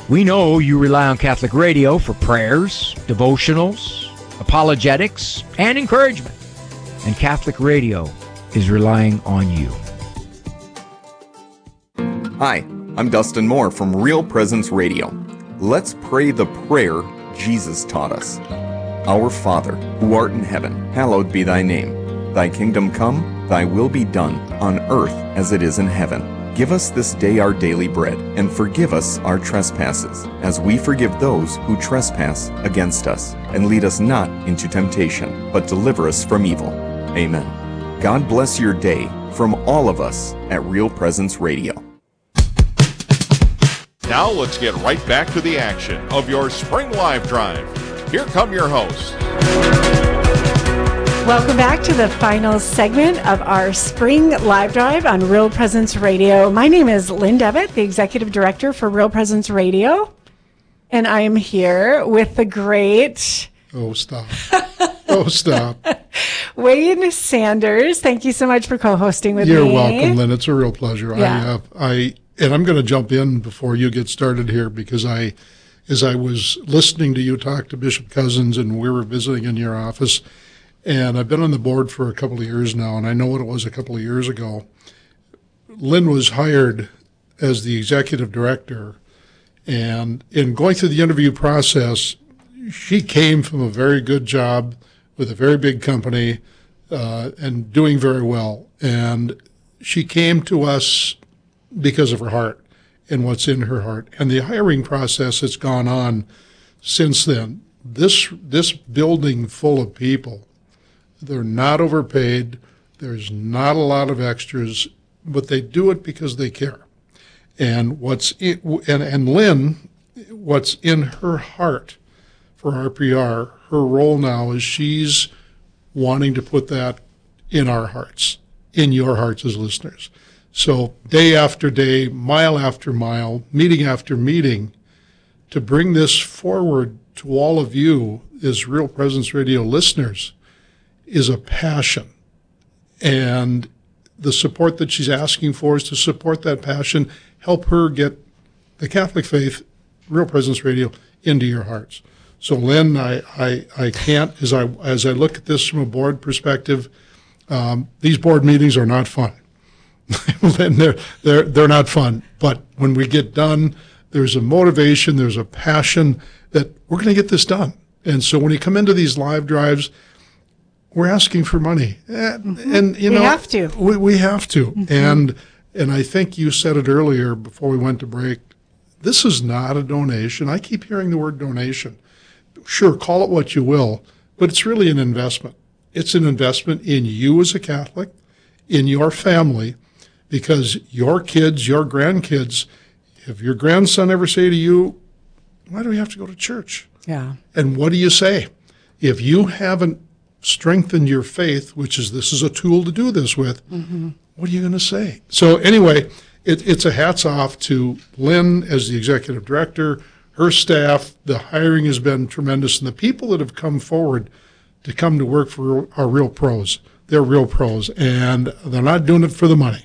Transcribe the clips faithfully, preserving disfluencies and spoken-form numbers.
We know you rely on Catholic Radio for prayers, devotionals, apologetics, and encouragement. And Catholic Radio is relying on you. Hi, I'm Dustin Moore from Real Presence Radio. Let's pray the prayer Jesus taught us. Our Father, who art in heaven, hallowed be thy name. Thy kingdom come, thy will be done, on earth as it is in heaven. Give us this day our daily bread, and forgive us our trespasses, as we forgive those who trespass against us. And lead us not into temptation, but deliver us from evil. Amen. God bless your day from all of us at Real Presence Radio. Now let's get right back to the action of your Spring Live Drive. Here come your hosts. Welcome back to the final segment of our Spring Live Drive on Real Presence Radio. My name is Lynn Devitt, the Executive Director for Real Presence Radio. And I am here with the great... Oh, stop. Oh, stop. Wayne Sanders. Thank you so much for co-hosting with You're me. You're welcome, Lynn. It's a real pleasure. Yeah. I, uh, I, and I'm going to jump in before you get started here because I, as I was listening to you talk to Bishop Cousins and we were visiting in your office, and I've been on the board for a couple of years now, and I know what it was a couple of years ago. Lynn was hired as the executive director, and in going through the interview process, she came from a very good job with a very big company uh, and doing very well. And she came to us because of her heart and what's in her heart. And the hiring process that's gone on since then, this this building full of people, they're not overpaid. There's not a lot of extras, but they do it because they care. And what's in, and, and Lynn, what's in her heart for R P R, her role now is she's wanting to put that in our hearts, in your hearts as listeners. So day after day, mile after mile, meeting after meeting, to bring this forward to all of you as Real Presence Radio listeners is a passion. And the support that she's asking for is to support that passion, help her get the Catholic faith, Real Presence Radio, into your hearts. So, Lynn, I, I, I can't, as I as I look at this from a board perspective, um, these board meetings are not fun. Lynn, they're, they're, they're not fun. But when we get done, there's a motivation, there's a passion that we're going to get this done. And so when you come into these live drives, we're asking for money, and, mm-hmm. and you know, we have to. We, we have to, mm-hmm. and and I think you said it earlier before we went to break. This is not a donation. I keep hearing the word donation. Sure, call it what you will, but it's really an investment. It's an investment in you as a Catholic, in your family, because your kids, your grandkids, if your grandson ever say to you, "Why do we have to go to church?" Yeah, and what do you say if you haven't strengthened your faith, which is this is a tool to do this with, mm-hmm. what are you going to say? So anyway, it, it's a hats off to Lynn as the executive director, her staff. The hiring has been tremendous, and the people that have come forward to come to work for are real pros. They're real pros, and they're not doing it for the money.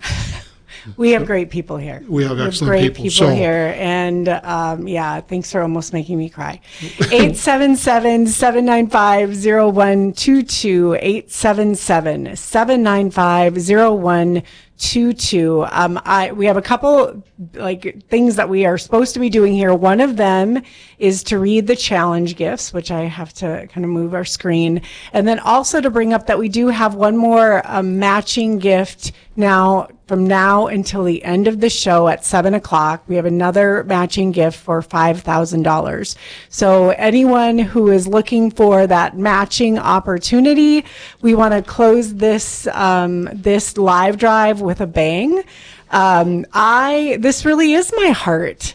We have great people here. We have excellent we have great people, people so. here. And um, yeah, thanks for almost making me cry. eight seven seven, seven nine five, zero one two two, eight seven seven, seven nine five, zero one two two. Um, I, we have a couple like things that we are supposed to be doing here. One of them is to read the challenge gifts, which I have to kind of move our screen. And then also to bring up that we do have one more um, matching gift now from now until the end of the show at seven o'clock. We have another matching gift for five thousand dollars. So anyone who is looking for that matching opportunity, we want to close this, um, this live drive with a bang. Um, I, this really is my heart.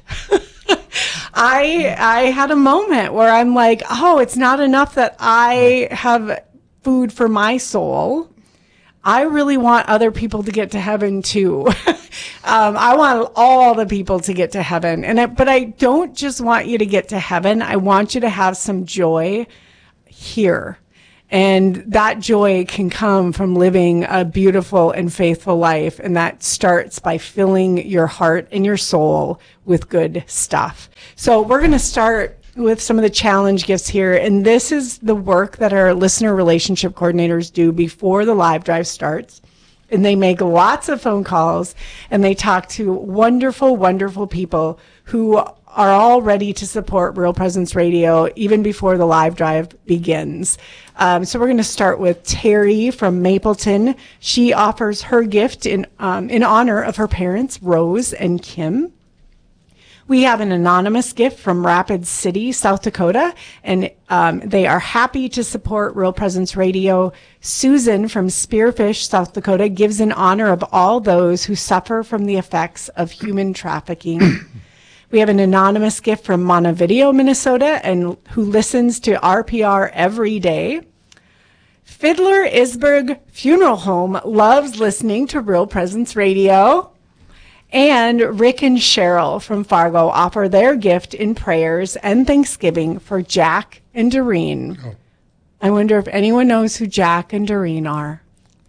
I, I had a moment where I'm like, oh, it's not enough that I have food for my soul. I really want other people to get to heaven too. um, I want all the people to get to heaven. And I, but I don't just want you to get to heaven. I want you to have some joy here. And that joy can come from living a beautiful and faithful life. And that starts by filling your heart and your soul with good stuff. So we're going to start with some of the challenge gifts here. And this is the work that our listener relationship coordinators do before the live drive starts. And they make lots of phone calls and they talk to wonderful, wonderful people who are all ready to support Real Presence Radio even before the live drive begins. Um, so we're going to start with Terry from Mapleton. She offers her gift in um, in honor of her parents, Rose and Kim. We have an anonymous gift from Rapid City, South Dakota, and um, they are happy to support Real Presence Radio. Susan from Spearfish, South Dakota, gives in honor of all those who suffer from the effects of human trafficking. We have an anonymous gift from Montevideo, Minnesota, and who listens to R P R every day. Fiddler Isberg Funeral Home loves listening to Real Presence Radio. And Rick and Cheryl from Fargo offer their gift in prayers and thanksgiving for Jack and Doreen. Oh. I wonder if anyone knows who Jack and Doreen are.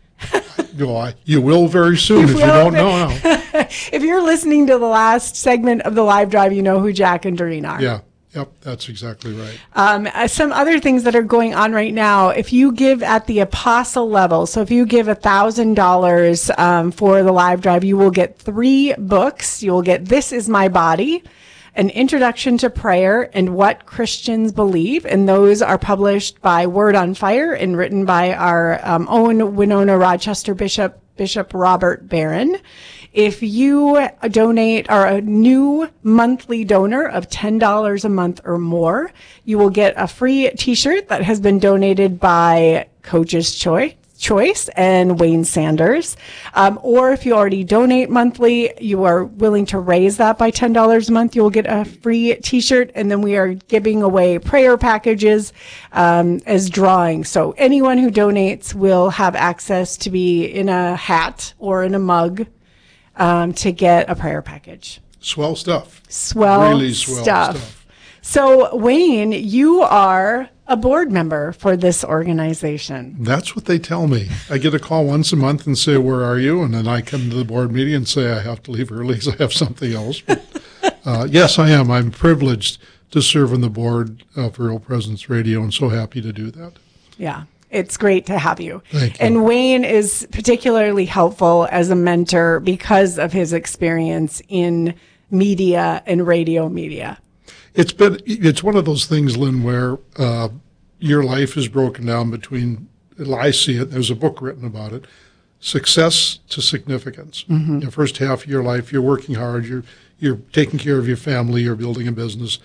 No, you will very soon you if will. you don't know now. If you're listening to the last segment of the live drive, you know who Jack and Doreen are. Yeah. Yep, that's exactly right. Um, some other things that are going on right now, if you give at the apostle level, so if you give one thousand dollars um, for the live drive, you will get three books. You will get This Is My Body, An Introduction to Prayer, and What Christians Believe. And those are published by Word on Fire and written by our um, own Winona Rochester Bishop, Bishop Robert Barron. If you donate, are a new monthly donor of ten dollars a month or more, you will get a free t-shirt that has been donated by Coach's Choice. Choice and Wayne Sanders. Um, or if you already donate monthly, you are willing to raise that by ten dollars a month, you will get a free t-shirt. And then we are giving away prayer packages um, as drawings. So anyone who donates will have access to be in a hat or in a mug um, to get a prayer package. Swell stuff. Swell, really swell stuff. stuff. So Wayne, you are a board member for this organization. That's what they tell me. I get a call once a month and say, where are you? And then I come to the board meeting and say, I have to leave early because I have something else. But, uh, yes, I am. I'm privileged to serve on the board of Real Presence Radio and so happy to do that. Yeah. It's great to have you. Thank you. And Wayne is particularly helpful as a mentor because of his experience in media and radio media. It's been, it's one of those things, Lynn, where uh, your life is broken down between, I see it, there's a book written about it, success to significance. Mm-hmm. The first half of your life, you're working hard, you're you're taking care of your family, you're building a business.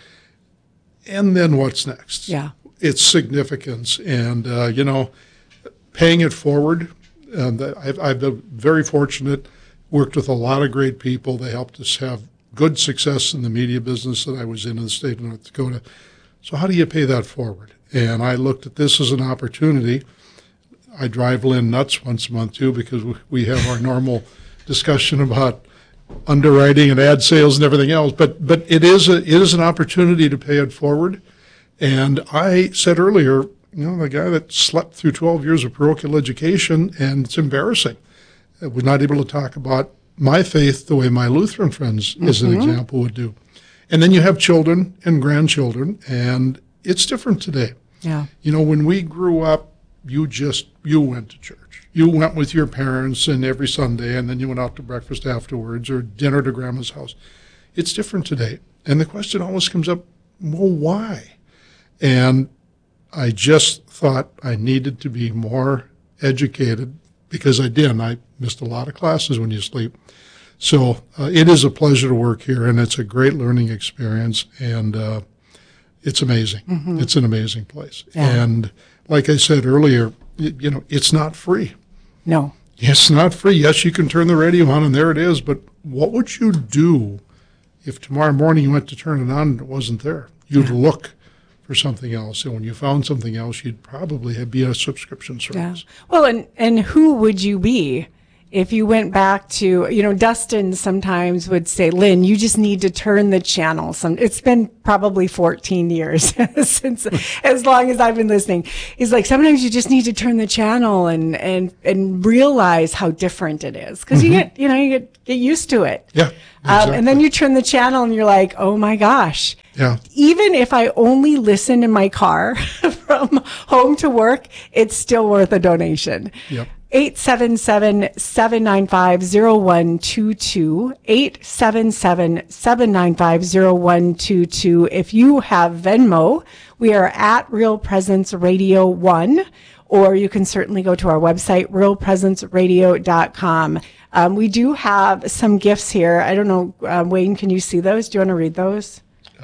And then what's next? Yeah. It's significance. And, uh, you know, paying it forward. And I've, I've been very fortunate, worked with a lot of great people. They helped us have good success in the media business that I was in in the state of North Dakota. So how do you pay that forward? And I looked at this as an opportunity. I drive Lynn nuts once a month, too, because we have our normal discussion about underwriting and ad sales and everything else. But but it is a, it is an opportunity to pay it forward. And I said earlier, you know, the guy that slept through twelve years of parochial education, and it's embarrassing. We're not able to talk about my faith the way my Lutheran friends, mm-hmm. as an example, would do. And then you have children and grandchildren, and it's different today. Yeah. You know, when we grew up, you just, you went to church. You went with your parents and every Sunday, and then you went out to breakfast afterwards or dinner to grandma's house. It's different today. And the question always comes up, well, why? And I just thought I needed to be more educated because I did. I missed a lot of classes when you sleep. So uh, it is a pleasure to work here, and it's a great learning experience, and uh, it's amazing. Mm-hmm. It's an amazing place. Yeah. And like I said earlier, you, you know, it's not free. No. It's not free. Yes, you can turn the radio on, and there it is, but what would you do if tomorrow morning you went to turn it on and it wasn't there? You'd yeah. look for something else. And when you found something else, you'd probably have, be a subscription service. Yeah. Well, and, and who would you be if you went back to, you know, Dustin sometimes would say, Lynn, you just need to turn the channel. Some, it's been probably fourteen years since, as long as I've been listening. He's like, sometimes you just need to turn the channel and, and, and realize how different it is. Cause mm-hmm. you get, you know, you get, get used to it. Yeah. Exactly. Um, and then you turn the channel and you're like, oh my gosh. Yeah. Even if I only listen in my car from home to work, it's still worth a donation. Yep. eight seven seven, seven nine five, zero one two two, eight seven seven, seven nine five, zero one two two. If you have Venmo, we are at Real Presence Radio one, or you can certainly go to our website, real presence radio dot com. Um, we do have some gifts here. I don't know, uh, Wayne, can you see those? Do you want to read those?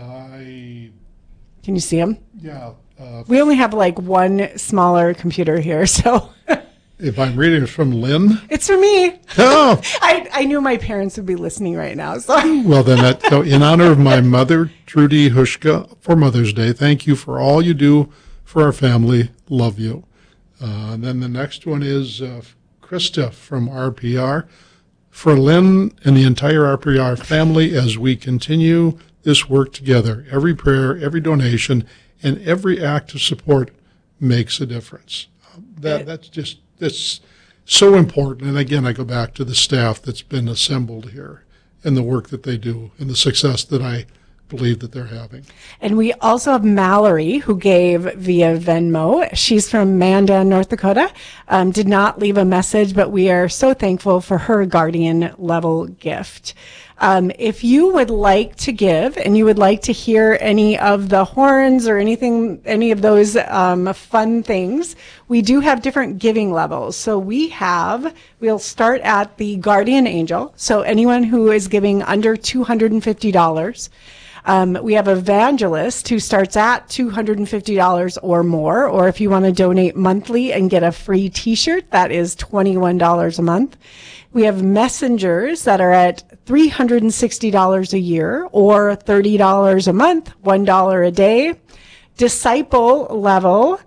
I... Can you see them? Yeah. Uh, we only have like one smaller computer here, so... If I'm reading it from Lynn? It's for me. Oh. I, I knew my parents would be listening right now. So. Well, then, that, so in honor of my mother, Trudy Hushka, for Mother's Day, thank you for all you do for our family. Love you. Uh, and then the next one is uh, Krista from R P R. For Lynn and the entire R P R family as we continue this work together, every prayer, every donation, and every act of support makes a difference. Uh, that That's just... That's so important. And again, I go back to the staff that's been assembled here and the work that they do and the success that I believe that they're having. And we also have Mallory, who gave via Venmo. She's from Mandan, North Dakota. Um, did not leave a message, but we are so thankful for her guardian level gift. Um, if you would like to give and you would like to hear any of the horns or anything, any of those um, fun things, we do have different giving levels. So we have, we'll start at the guardian angel. So anyone who is giving under two hundred fifty dollars. Um, we have evangelist who starts at two hundred fifty dollars or more, or if you want to donate monthly and get a free t-shirt, that is twenty-one dollars a month. We have messengers that are at three hundred sixty dollars a year or thirty dollars a month, one dollar a day. Disciple level.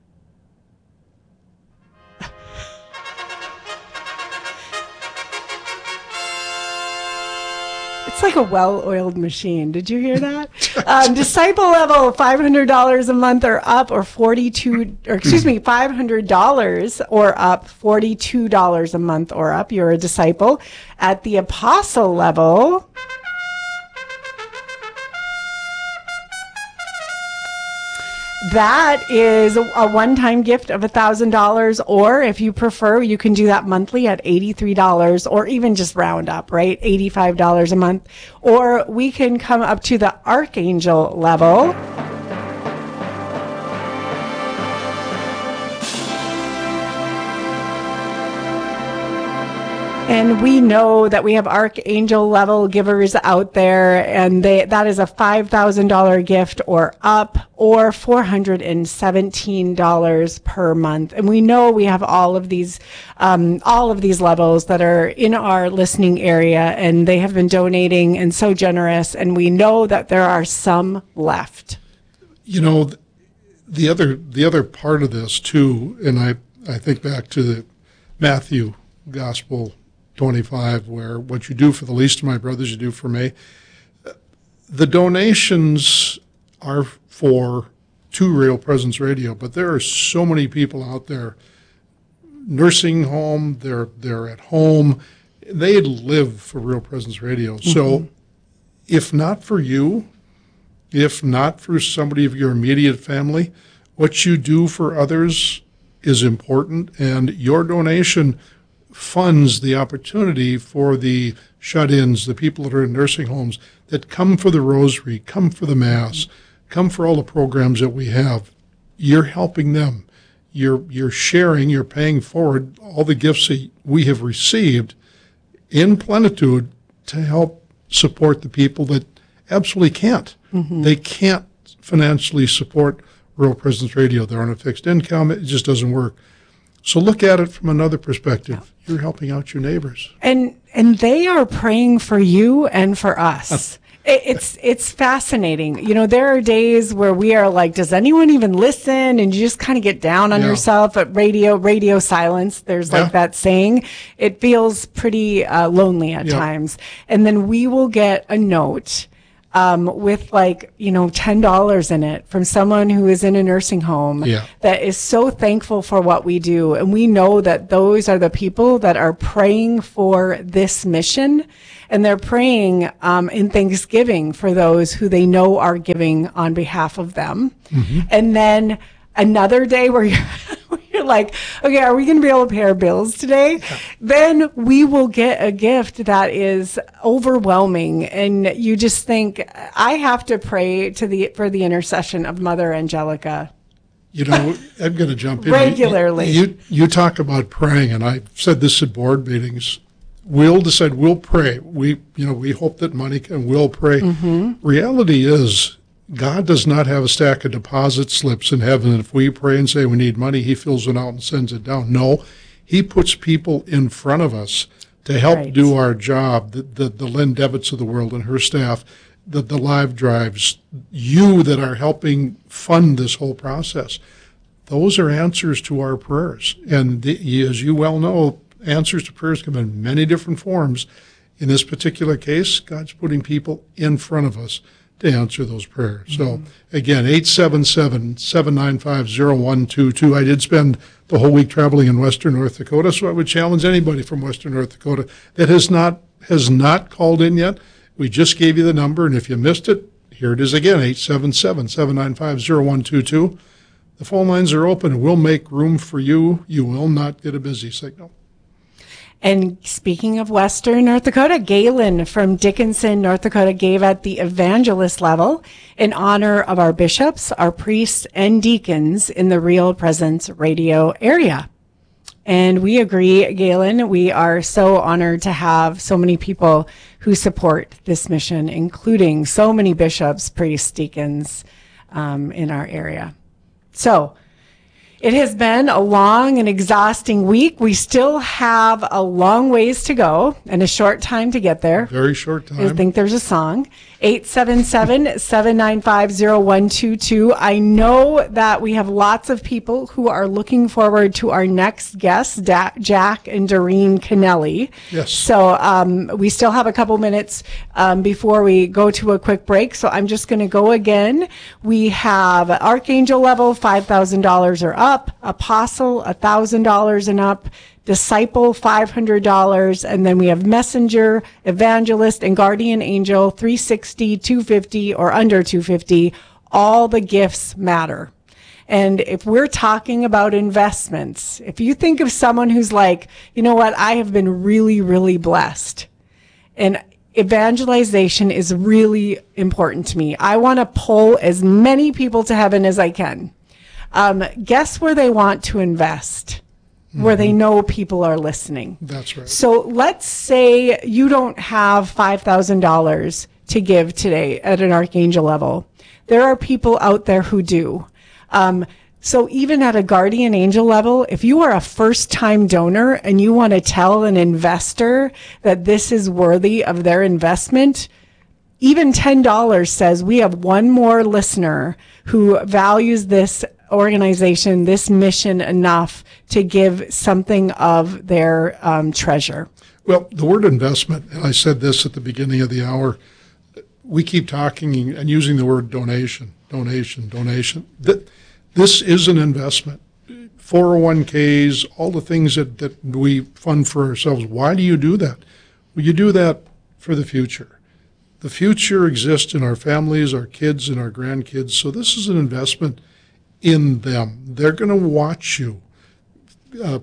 It's like a well-oiled machine. Did you hear that? um, disciple level, five hundred dollars a month or up, or forty-two, or excuse me, five hundred dollars or up, forty-two dollars a month or up. You're a disciple. At the apostle level, that is a one-time gift of one thousand dollars, or if you prefer, you can do that monthly at eighty-three dollars, or even just round up, right? eighty-five dollars a month. Or we can come up to the archangel level. And we know that we have archangel level givers out there, and they, that is a five thousand dollars gift or up, or four hundred seventeen dollars per month. And we know we have all of these, um, all of these levels that are in our listening area, and they have been donating and so generous. And we know that there are some left. You know, the other, the other part of this too, and I, I think back to the Matthew Gospel twenty-five, where what you do for the least of my brothers, you do for me. The donations are for to Real Presence Radio, but there are so many people out there, nursing home, they're they're at home, they live for Real Presence Radio. Mm-hmm. So if not for you, if not for somebody of your immediate family, what you do for others is important, and your donation funds the opportunity for the shut-ins, the people that are in nursing homes, that come for the rosary, come for the Mass, come for all the programs that we have. You're helping them. You're you're sharing, you're paying forward all the gifts that we have received in plenitude to help support the people that absolutely can't. Mm-hmm. They can't financially support Real Presence Radio. They're on a fixed income. It just doesn't work. So look at it from another perspective. Yeah. You're helping out your neighbors. And and they are praying for you and for us. It, it's it's fascinating. You know, there are days where we are like, does anyone even listen? And you just kind of get down on Yeah. yourself at radio, radio silence. There's Yeah. like that saying. It feels pretty uh, lonely at Yeah. times. And then we will get a note um, with like, you know, ten dollars in it from someone who is in a nursing home Yeah. that is so thankful for what we do. And we know that those are the people that are praying for this mission. And they're praying um, in thanksgiving for those who they know are giving on behalf of them. Mm-hmm. And then another day where you're, where you're like, okay, are we going to be able to pay our bills today? Yeah. Then we will get a gift that is overwhelming. And you just think, I have to pray to the for the intercession of Mother Angelica. You know, I'm going to jump in. Regularly. You, you, you talk about praying, and I've said this at board meetings. We'll decide, we'll pray. We, you know, we hope that money can, we'll pray. Mm-hmm. Reality is, God does not have a stack of deposit slips in heaven. And if we pray and say we need money, he fills it out and sends it down. No, he puts people in front of us to help Right. do our job. The, the, the Lynn Devitt's of the world and her staff, the, the live drives, you that are helping fund this whole process. Those are answers to our prayers. And the, as you well know, answers to prayers come in many different forms. In this particular case, God's putting people in front of us to answer those prayers. Mm-hmm. So again, eight seven seven, seven nine five, zero one two two. I did spend the whole week traveling in Western North Dakota, so I would challenge anybody from Western North Dakota that has not has not called in yet. We just gave you the number, and if you missed it, here it is again, eight seven seven, seven nine five, zero one two two. The phone lines are open, and we'll make room for you. You will not get a busy signal. And speaking of Western North Dakota, Galen from Dickinson, North Dakota, gave at the evangelist level in honor of our bishops, our priests, and deacons in the Real Presence radio area. And we agree, Galen, we are so honored to have so many people who support this mission, including so many bishops, priests, deacons um, in our area. So, it has been a long and exhausting week. We still have a long ways to go and a short time to get there. Very short time. I think there's a song. eight seven seven, seven nine five, zero one two two. I know that we have lots of people who are looking forward to our next guests, da- Jack and Doreen Kennelly. Yes. So um, we still have a couple minutes um, before we go to a quick break. So I'm just going to go again. We have Archangel level, five thousand dollars or up. Apostle, one thousand dollars and up. Disciple, five hundred dollars. And then we have Messenger, Evangelist, and Guardian Angel, three hundred sixty dollars, two hundred fifty dollars, or under two hundred fifty dollars. All the gifts matter. And if we're talking about investments, if you think of someone who's like, you know what, I have been really, really blessed. And evangelization is really important to me. I want to pull as many people to heaven as I can. Um, guess where they want to invest, mm-hmm. where they know people are listening. That's right. So let's say you don't have five thousand dollars to give today at an Archangel level. There are people out there who do. Um, so even at a Guardian Angel level, if you are a first-time donor and you want to tell an investor that this is worthy of their investment, even ten dollars says we have one more listener who values this organization, this mission enough to give something of their um, treasure. Well, the word investment, and I said this at the beginning of the hour, we keep talking and using the word donation, donation, donation. This is an investment. four oh one k's, all the things that, that we fund for ourselves. Why do you do that? Well, you do that for the future. The future exists in our families, our kids, and our grandkids. So this is an investment in them. They're going to watch you. Uh,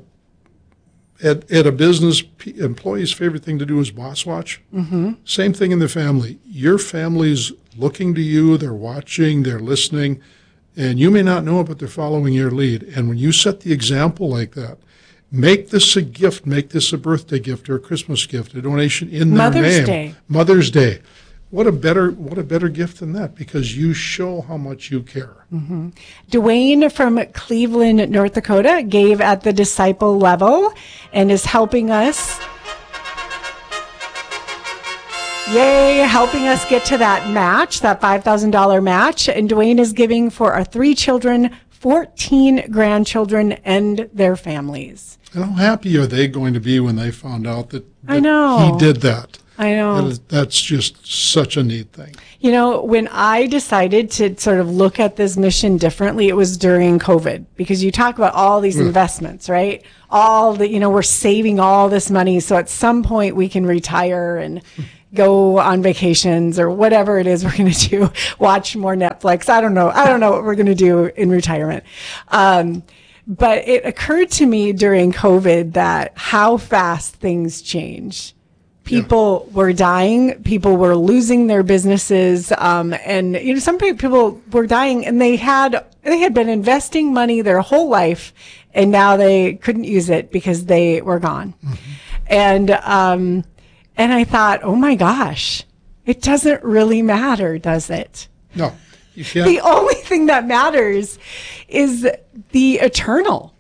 at, at a business, p- employees' favorite thing to do is boss watch. Mm-hmm. Same thing in the family. Your family's looking to you. They're watching. They're listening. And you may not know it, but they're following your lead. And when you set the example like that, make this a gift. Make this a birthday gift or a Christmas gift, a donation in their name. Mother's Day. Mother's Day. What a better what a better gift than that, because you show how much you care. Mm-hmm. Dwayne from Cleveland, North Dakota, gave at the disciple level and is helping us Yay, helping us get to that match, that five thousand dollars match. And Dwayne is giving for our three children, fourteen grandchildren, and their families. And how happy are they going to be when they found out that, that I know. he did that? I know. That is, that's just such a neat thing. You know, when I decided to sort of look at this mission differently, it was during COVID, because you talk about all these Mm. investments, right? All the, you know, we're saving all this money so at some point we can retire and go on vacations or whatever it is we're going to do, watch more Netflix. I don't know. I don't know what we're going to do in retirement. Um, but it occurred to me during COVID that how fast things change. People yeah. were dying. People were losing their businesses. Um, and, you know, some people were dying and they had, they had been investing money their whole life and now they couldn't use it because they were gone. Mm-hmm. And, um, and I thought, oh my gosh, it doesn't really matter, does it? No, you can't. The only thing that matters is the eternal.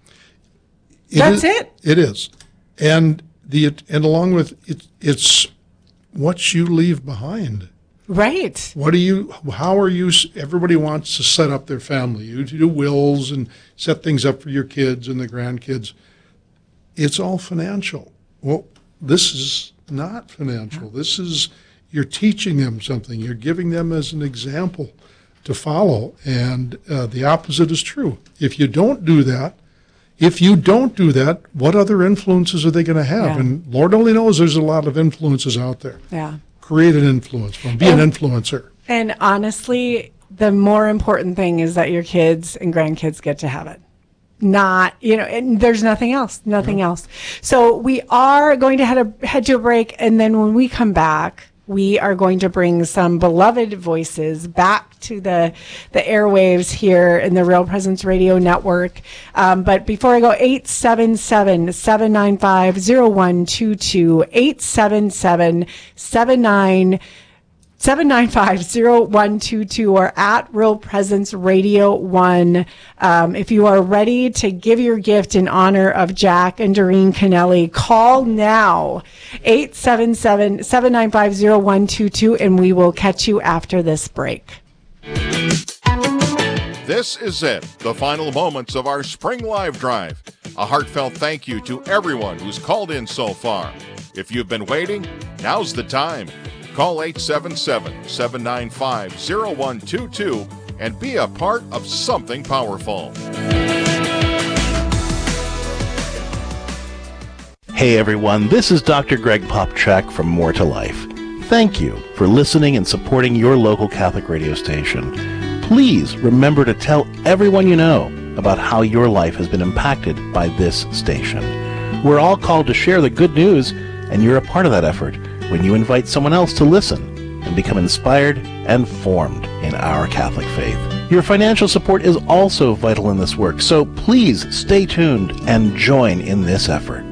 It That's is, it. It is. And the and along with it, it's what you leave behind. Right. What do you, how are you, everybody wants to set up their family. You do wills and set things up for your kids and the grandkids. It's all financial. Well, this is not financial. This is, you're teaching them something. You're giving them as an example to follow. And uh, the opposite is true. If you don't do that, if you don't do that, what other influences are they going to have? Yeah. And Lord only knows there's a lot of influences out there. Yeah. Create an influence from, be and, an influencer. And honestly, the more important thing is that your kids and grandkids get to have it. Not, you know, and there's nothing else, nothing yeah. else. So we are going to head, a, head to a break. And then when we come back, we are going to bring some beloved voices back to the the airwaves here in the Real Presence Radio Network. Um, but before I go, eight seven seven, seven nine five, zero one two two, eight seven seven, seven nine seven nine five, zero one two two or at Real Presence Radio one. Um, if you are ready to give your gift in honor of Jack and Doreen Kennelly, call now, eight seven seven, seven nine five, zero one two two, and we will catch you after this break. This is it, the final moments of our Spring Live Drive. A heartfelt thank you to everyone who's called in so far. If you've been waiting, now's the time. Call eight seven seven, seven nine five, zero one two two and be a part of something powerful. Hey everyone, this is Doctor Greg Popchak from More to Life. Thank you for listening and supporting your local Catholic radio station. Please remember to tell everyone you know about how your life has been impacted by this station. We're all called to share the good news, and you're a part of that effort when you invite someone else to listen and become inspired and formed in our Catholic faith. Your financial support is also vital in this work, so please stay tuned and join in this effort.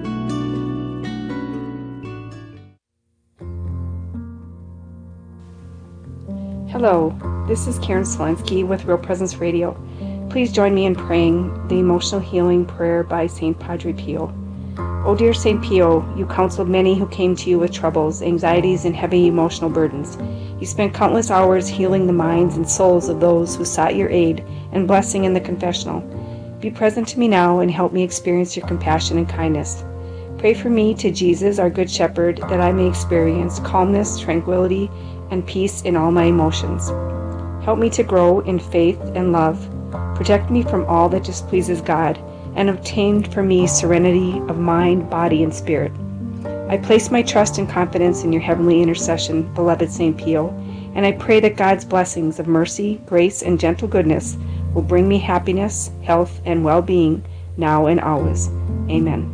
Hello, this is Karen Selensky with Real Presence Radio. Please join me in praying the emotional healing prayer by Saint Padre Pio. O dear Saint Pio, you counseled many who came to you with troubles, anxieties, and heavy emotional burdens. You spent countless hours healing the minds and souls of those who sought your aid and blessing in the confessional. Be present to me now and help me experience your compassion and kindness. Pray for me to Jesus, our Good Shepherd, that I may experience calmness, tranquility, and peace in all my emotions. Help me to grow in faith and love. Protect me from all that displeases God, and obtain for me serenity of mind, body, and spirit. I place my trust and confidence in your heavenly intercession, beloved Saint Pio, and I pray that God's blessings of mercy, grace, and gentle goodness will bring me happiness, health, and well-being now and always. Amen.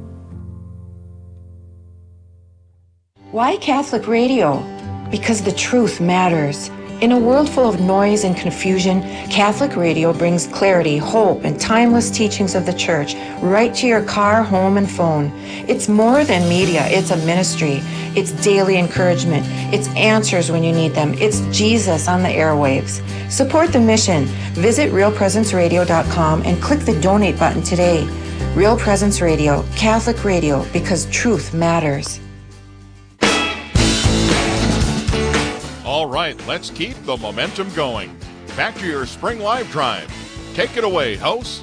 Why Catholic radio? Because the truth matters. In a world full of noise and confusion, Catholic radio brings clarity, hope, and timeless teachings of the Church right to your car, home, and phone. It's more than media. It's a ministry. It's daily encouragement. It's answers when you need them. It's Jesus on the airwaves. Support the mission. Visit real presence radio dot com and click the donate button today. Real Presence Radio, Catholic radio, because truth matters. All right, let's keep the momentum going. Back to your Spring Live Drive. Take it away, hosts.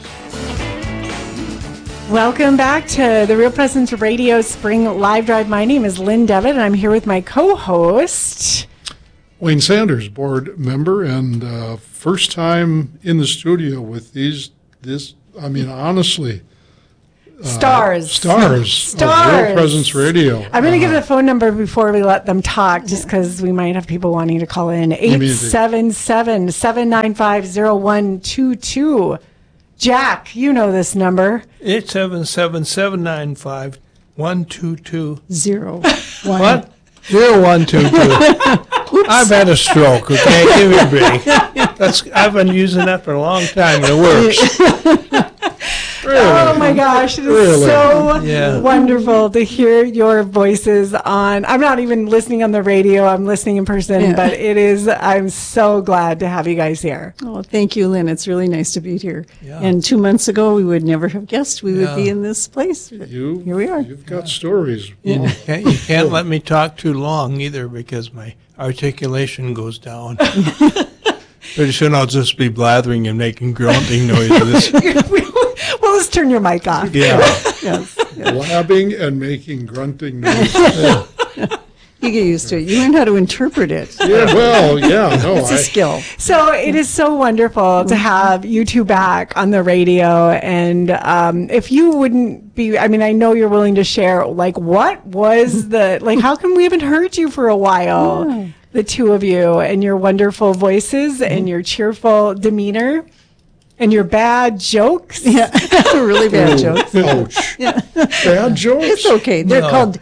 Welcome back to the Real Presence Radio Spring Live Drive. My name is Lynn Devitt, and I'm here with my co-host, Wayne Sanders, board member, and uh, first time in the studio with these, this, I mean, honestly. Uh, Stars. Stars. Stars. Of Real Presence Radio. I'm going to uh, give the phone number before we let them talk, just because we might have people wanting to call in. eight seven seven, seven nine five, zero one two two. Jack, you know this number. eight seven seven, seven nine five, one two two. Zero. One. What? Zero one two two. I've had a stroke, okay? Give me a break. That's, I've been using that for a long time, and it works. Really? Oh my gosh, it is Really? so Yeah. wonderful to hear your voices on. I'm not even listening on the radio, I'm listening in person, Yeah. but it is, I'm so glad to have you guys here. Oh, thank you, Lynn. It's really nice to be here. Yeah. And two months ago, we would never have guessed we would Yeah. be in this place. You, Here we are. You've got stories. You can't, you can't let me talk too long either because my articulation goes down. Pretty soon I'll just be blathering and making grunting noises. Well, let's turn your mic off. Yeah. Yes. Blabbing and making grunting noises. You get used to it. You learn how to interpret it. Yeah, well, yeah, no, It's a I, skill. So it is so wonderful to have you two back on the radio. And um, if you wouldn't be, I mean, I know you're willing to share, like, what was the, like, how come we haven't heard you for a while? Yeah. The two of you and your wonderful voices and your cheerful demeanor and your bad jokes. Yeah, really bad jokes. ouch. Bad jokes? It's okay. They're No. called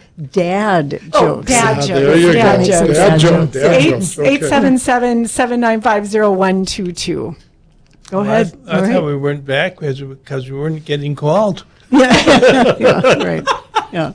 dad jokes. Oh, dad Yeah, jokes. there you Dad go. jokes. Dad, Dad jo- jokes. dad Eight jokes. eight Okay. seven seven seven nine five zero one two two. Go ahead. I, I All thought right. we weren't back because, because we weren't getting called. Yeah, yeah, right. Yeah.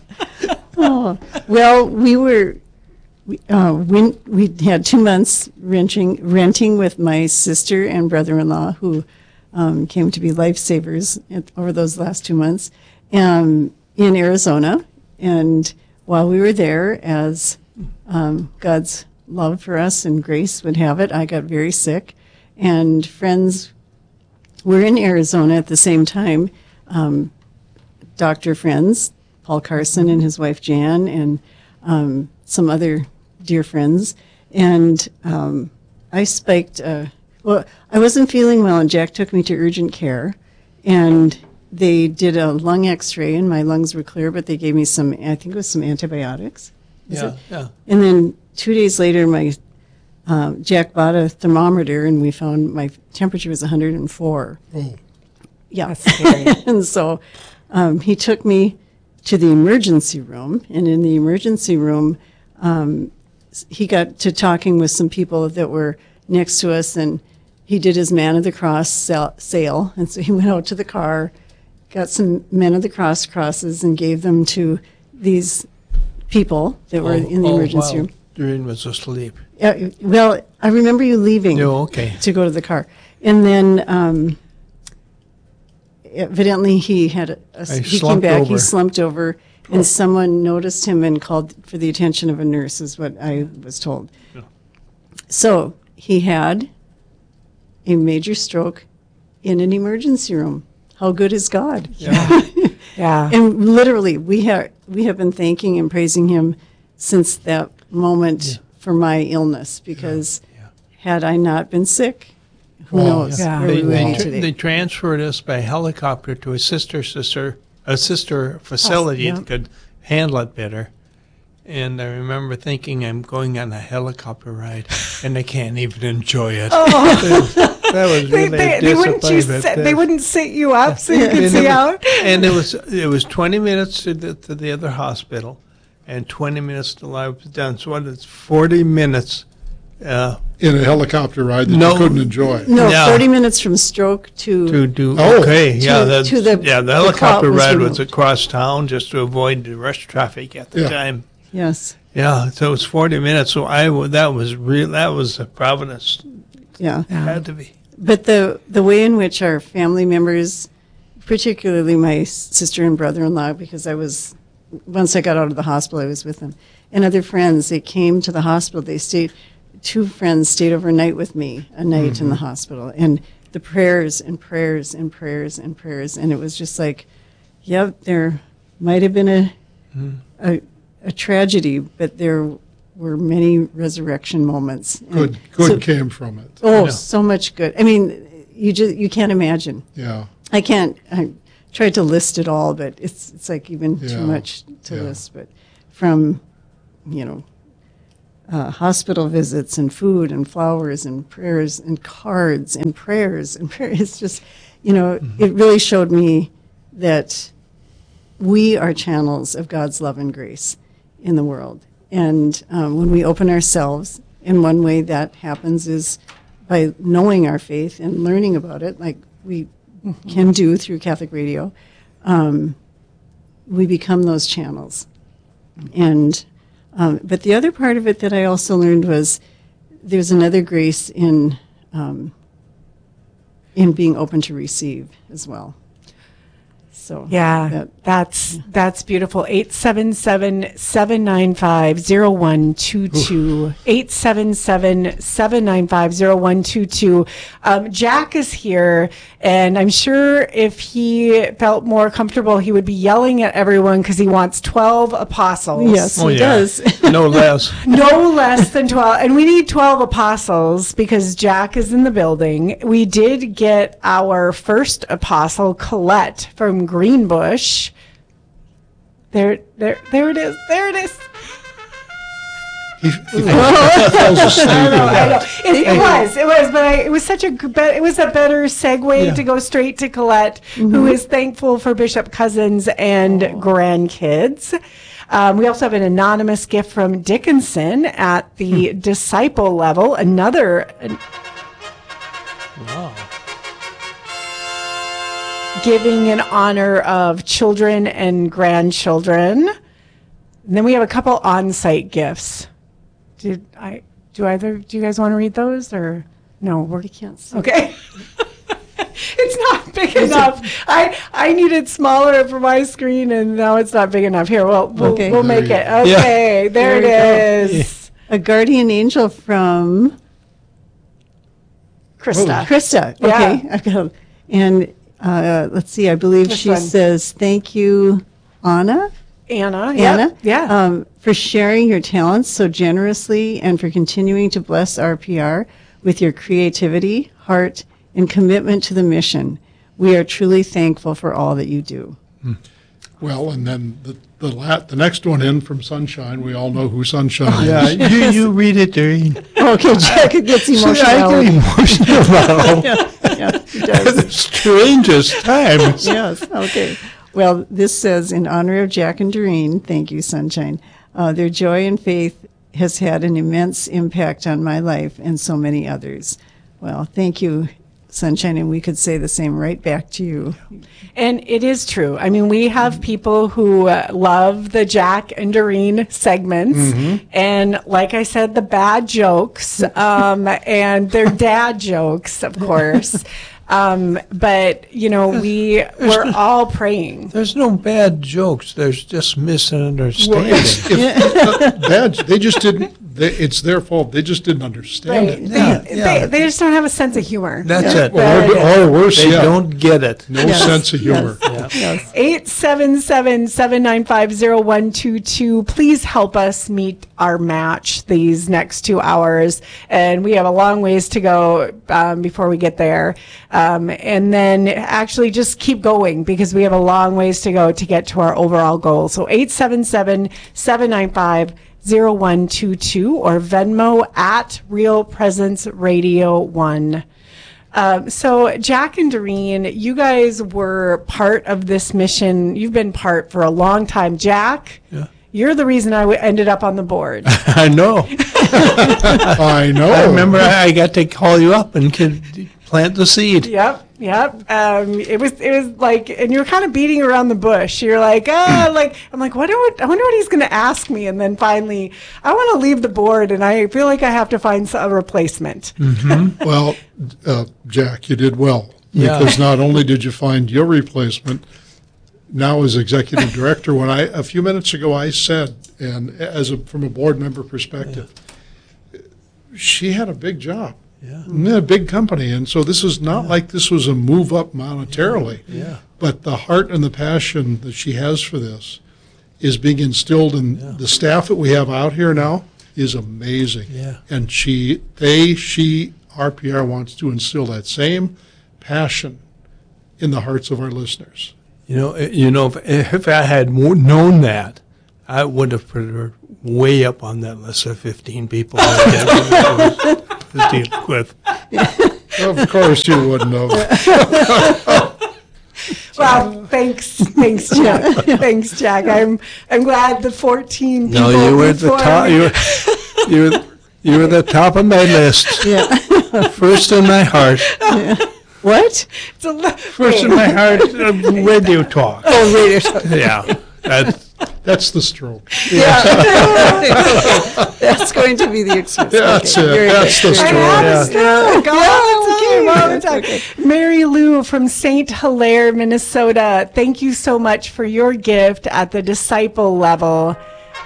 Oh, well, we were. We, uh, when, we had two months renting, renting with my sister and brother-in-law, who um, came to be lifesavers at, over those last two months, um, in Arizona. And while we were there, as um, God's love for us and grace would have it, I got very sick, and friends were in Arizona at the same time. Um, doctor friends, Paul Carson and his wife Jan, and um, some other dear friends, and um, I spiked. Uh, well, I wasn't feeling well, and Jack took me to urgent care, and they did a lung X-ray, and my lungs were clear, but they gave me some. I think it was some antibiotics. Is Yeah, it? yeah. And then two days later, my uh, Jack bought a thermometer, and we found my temperature was one hundred four. Oh. Yeah, That's scary. and so um, he took me to the emergency room, and in the emergency room, um, he got to talking with some people that were next to us, and he did his Man of the Cross sale, sale. And so he went out to the car, got some Men of the Cross crosses, and gave them to these people that were in the oh, emergency wow. room. Doreen was asleep. Uh, well, I remember you leaving Oh, okay. to go to the car. And then um, evidently he had a, a I he came slumped back, over. he slumped over, and someone noticed him and called for the attention of a nurse, is what I was told. Yeah. So he had a major stroke in an emergency room. How good is God? Yeah. Yeah. And literally, we have we have been thanking and praising him since that moment Yeah. for my illness, because Yeah. had I not been sick, who Wow. knows Yeah. where They, we would they, be tr- today. they transferred us by helicopter to a sister sister a sister facility yeah. that could handle it better. And I remember thinking I'm going on a helicopter ride, and I can't even enjoy it. That was They, really they, a they wouldn't you disappointment. sit, they wouldn't sit you up so you could And see it was- out. And it was it was twenty minutes to the, to the other hospital, and twenty minutes till I was done. So what? It's forty minutes. Uh, In a helicopter ride that No. you couldn't enjoy. no, Yeah. thirty minutes from stroke to, to do Oh. okay, yeah, To- that's, to the- yeah. The the helicopter cot was ride was removed. across town just to avoid the rush traffic at the Yeah. time. yes, Yeah, so it was forty minutes. So I w- that was real. That was a Providence. yeah. Had to be. But the the way in which our family members, particularly my sister and brother-in-law, because I was, once I got out of the hospital, I was with them, and other friends, they came to the hospital. They stayed two friends stayed overnight with me a night mm-hmm. in the hospital, and the prayers and prayers and prayers and prayers, and it was just like, yep, there might have been a mm. a, a tragedy, but there were many resurrection moments. Good, good so, came from it. Oh, yeah. So much good. I mean, you just you can't imagine. Yeah, I can't. I tried to list it all, but it's it's like even yeah. too much to yeah. list. But from, you know. Uh, hospital visits and food and flowers and prayers and cards and prayers and prayers. It's just, you know, mm-hmm. it really showed me that we are channels of God's love and grace in the world. And um, when we open ourselves, in one way that happens is by knowing our faith and learning about it, like we mm-hmm. can do through Catholic Radio, um, we become those channels. And Um, but the other part of it that I also learned was there's another grace in um, in being open to receive as well. So yeah, that, that's yeah. that's beautiful. eight seven seven, seven nine five, zero one two two. eight seven seven, seven nine five, zero one two two. Um, Jack is here, and I'm sure if he felt more comfortable, he would be yelling at everyone because he wants twelve apostles. Yes, oh, he yeah. does. No less. No less than twelve. And we need twelve apostles because Jack is in the building. We did get our first apostle, Colette, from Greenbush. There, there, there it is. There it is. He, he falls asleep. I know, I know. It, it was, it was, but I, it was such a, it was a better segue yeah. to go straight to Colette, mm-hmm. who is thankful for Bishop Cousins and oh. grandkids. Um, we also have an anonymous gift from Dickinson at the hmm. disciple level. Another. An, wow. Giving in honor of children and grandchildren. And then we have a couple on-site gifts. Did I? Do either? Do you guys want to read those or no? We can't see. Okay. It's not big enough. I I need it smaller for my screen, and now it's not big enough. Here, well, we'll, okay. we'll make it. Okay, yeah. there, there it is. Yeah. A guardian angel from Krista. Oh. Krista. Okay. Yeah. I've got, and uh, let's see. I believe this she one. says, "Thank you, Anna." Anna, Anna, yep, yeah, um, for sharing your talents so generously and for continuing to bless R P R with your creativity, heart, and commitment to the mission. We are truly thankful for all that you do. Hmm. Well, and then the the, la- the next one in from Sunshine, we all know who Sunshine yeah, is. Yeah, you, you read it, Doreen. Okay, Jack gets emotional. See, I get emotional about yeah, yeah, he does. The strangest times. Yes, okay. Well, this says, in honor of Jack and Doreen, thank you, Sunshine. Uh, their joy and faith has had an immense impact on my life and so many others. Well, thank you, Sunshine, and we could say the same right back to you. And it is true. I mean, we have people who uh, love the Jack and Doreen segments, mm-hmm. and like I said, the bad jokes, um, and their dad jokes, of course. Um, but, you know, we were all praying. There's no bad jokes. There's just misunderstanding. Well, it's, if, bad, they just didn't, they, it's their fault. They just didn't understand right. it. They, yeah, they, yeah. they just don't have a sense of humor. That's yeah. it. Or, or worse They yet, don't get it. No yes. sense of humor. Yes. Yeah. Yes. eight seven seven, seven nine five, zero one two two. Please help us meet our match these next two hours. And we have a long ways to go um, before we get there. Um, and then actually just keep going because we have a long ways to go to get to our overall goal. So eight seven seven, seven nine five, zero one two two or Venmo at Real Presence Radio one. Um, so Jack and Doreen, you guys were part of this mission. You've been part for a long time. Jack, yeah. You're the reason I w- ended up on the board. I know. I know. I remember I got to call you up and could plant the seed. Yep. Yep. Um, it was, it was like, and you were kind of beating around the bush. You're like, ah, like, I'm like, what, what, I wonder what he's going to ask me. And then finally, I want to leave the board and I feel like I have to find a replacement. Mm-hmm. Well, uh, Jack, you did well. Yeah. Because not only did you find your replacement, now as executive director, when I, a few minutes ago, I said, and as a, from a board member perspective, yeah. she had a big job. Yeah. And a big company. And so this is not yeah. like this was a move up monetarily. Yeah. yeah. But the heart and the passion that she has for this is being instilled in yeah. the staff that we have out here now is amazing. Yeah. And she, they, she, R P R wants to instill that same passion in the hearts of our listeners. You know, you know, if, if I had more known that, I would have put her way up on that list of fifteen people I to deal with. Of course you wouldn't have. Well, thanks, thanks, Jack. Thanks, Jack. I'm I'm glad the fourteen people. No, you were at the top. You were, you were you were the top of my list. Yeah, first in my heart. Yeah. What? It's a lo- first in my heart. Uh, radio talk. Oh, radio talk. Yeah, that's that's the stroke. Yeah, that's going to be the excuse. That's okay. it. That's good. the stroke. I have Yeah. a stroke all the time. All the time. Okay. Mary Lou from Saint Hilaire, Minnesota. Thank you so much for your gift at the disciple level.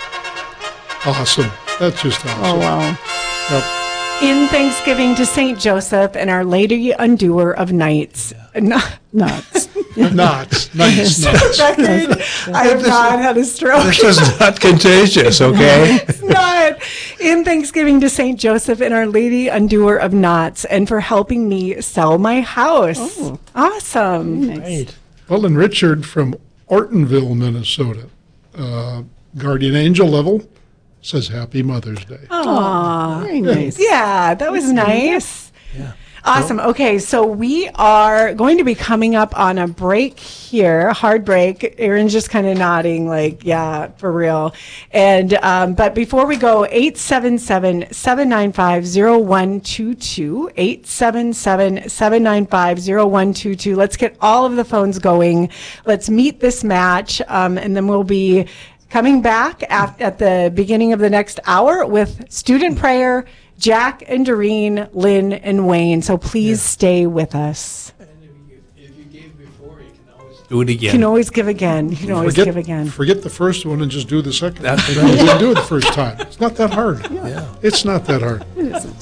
Awesome. That's just awesome. Oh wow. Yep. In Thanksgiving to Saint Joseph and Our Lady Undoer of Nights. Yeah. Knots. Knots. Nights. Knots. I have not had a stroke. This is not contagious, okay? It's not. In Thanksgiving to Saint Joseph and Our Lady Undoer of Knots, and for helping me sell my house. Oh. Awesome. Nice. Right. Well, and Richard from Ortonville, Minnesota, uh, Guardian Angel level, says Happy Mother's Day. Aww. Very nice. Yeah, that was nice. Yeah. Awesome. Okay, so we are going to be coming up on a break here, hard break. Aaron's just kind of nodding like, yeah, for real. And um, but before we go, eight seven seven, seven nine five, zero one two two, eight seven seven, seven nine five, zero one two two. Let's get all of the phones going. Let's meet this match, um, and then we'll be coming back at, at the beginning of the next hour with student prayer, Jack and Doreen, Lynn and Wayne. So please yeah. stay with us. And if you, if you gave before, you can always do it again. You can always give again. You can always forget, give again. Forget the first one and just do the second That's one. You didn't do it the first time. It's not that hard. Yeah. Yeah. It's not that hard. It isn't.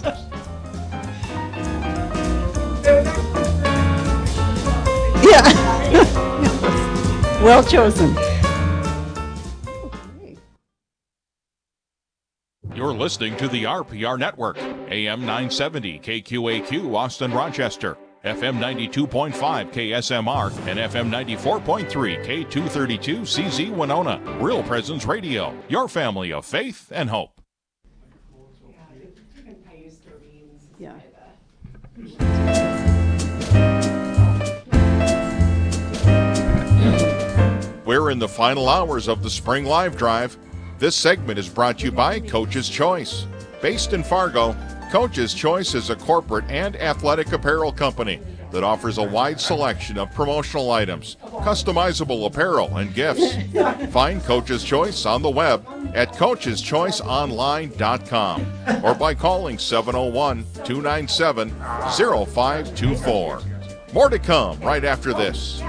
Yeah. Well chosen. You're listening to the R P R Network, A M nine seventy K Q A Q, Austin, Rochester, F M ninety-two point five K S M R, and F M ninety-four point three K two thirty-two C Z Winona. Real Presence Radio, your family of faith and hope. Yeah. We're in the final hours of the Spring Live Drive. This segment is brought to you by Coach's Choice. Based in Fargo, Coach's Choice is a corporate and athletic apparel company that offers a wide selection of promotional items, customizable apparel, and gifts. Find Coach's Choice on the web at coaches choice online dot com or by calling seven oh one, two nine seven, oh five two four. More to come right after this.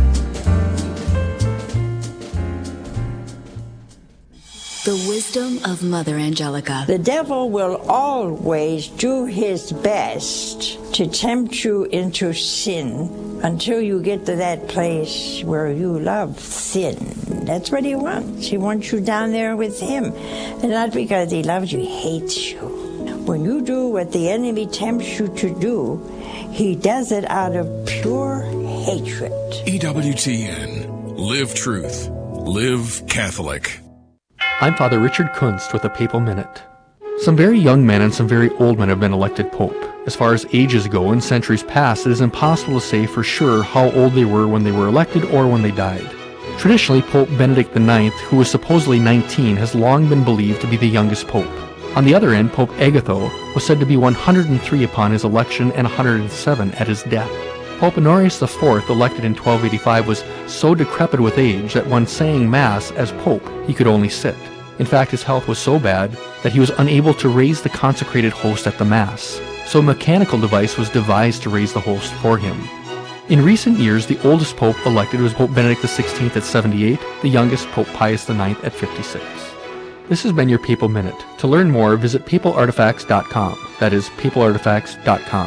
The wisdom of Mother Angelica. The devil will always do his best to tempt you into sin until you get to that place where you love sin. That's what he wants. He wants you down there with him. And not because he loves you, he hates you. When you do what the enemy tempts you to do, he does it out of pure hatred. E W T N. Live truth. Live Catholic. I'm Father Richard Kunst with a Papal Minute. Some very young men and some very old men have been elected Pope. As far as ages go, in centuries past, it is impossible to say for sure how old they were when they were elected or when they died. Traditionally, Pope Benedict the ninth, who was supposedly nineteen, has long been believed to be the youngest Pope. On the other end, Pope Agatho was said to be one hundred three upon his election and one hundred seven at his death. Pope Honorius the fourth, elected in twelve eighty-five, was so decrepit with age that when saying Mass as Pope, he could only sit. In fact, his health was so bad that he was unable to raise the consecrated host at the Mass, so a mechanical device was devised to raise the host for him. In recent years, the oldest Pope elected was Pope Benedict the sixteenth at seventy-eight, the youngest Pope Pius the ninth at fifty-six. This has been your Papal Minute. To learn more, visit papal artifacts dot com. That is papal artifacts dot com.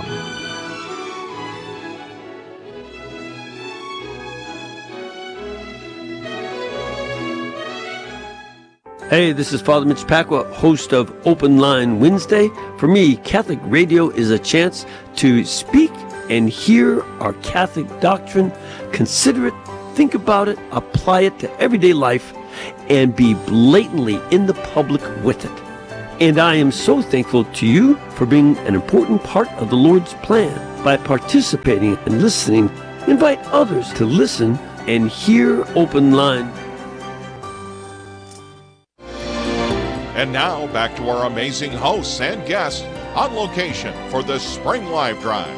Hey, this is Father Mitch Pacwa, host of Open Line Wednesday. For me, Catholic radio is a chance to speak and hear our Catholic doctrine, consider it, think about it, apply it to everyday life, and be blatantly in the public with it. And I am so thankful to you for being an important part of the Lord's plan. By participating and listening, invite others to listen and hear Open Line. And now, back to our amazing hosts and guests on location for the Spring Live Drive.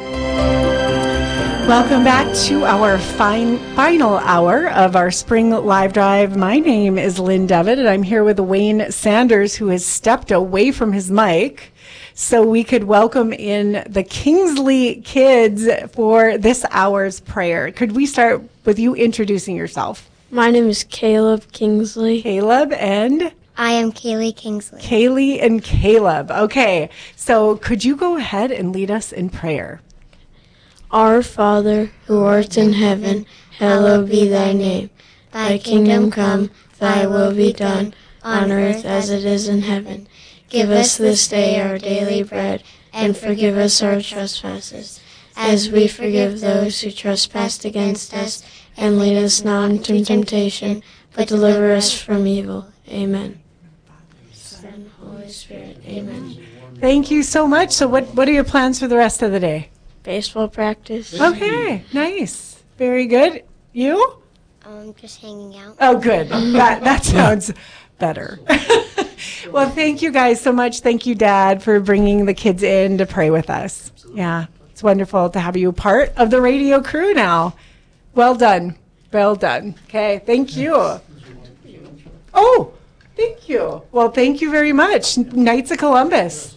Welcome back to our fine, final hour of our Spring Live Drive. My name is Lynn Devitt, and I'm here with Wayne Sanders, who has stepped away from his mic so we could welcome in the Kingsley kids for this hour's prayer. Could we start with you introducing yourself? My name is Caleb Kingsley. Caleb and? I am Kaylee Kingsley. Kaylee and Caleb. Okay, so could you go ahead and lead us in prayer? Our Father, who art in heaven, hallowed be thy name. Thy kingdom come, thy will be done, on earth as it is in heaven. Give us this day our daily bread, and forgive us our trespasses, as we forgive those who trespass against us. And lead us not into temptation, but deliver us from evil. Amen. Son, Holy Spirit, amen. Thank you so much. So what, what are your plans for the rest of the day? Baseball practice. Okay, nice. Very good. You? Um, just hanging out. Oh, good. That, that sounds better. Well, thank you guys so much. Thank you, Dad, for bringing the kids in to pray with us. Absolutely. Yeah, it's wonderful to have you part of the radio crew now. Well done. Well done. Okay, thank you. Oh, thank you. Well, thank you very much. Knights of Columbus.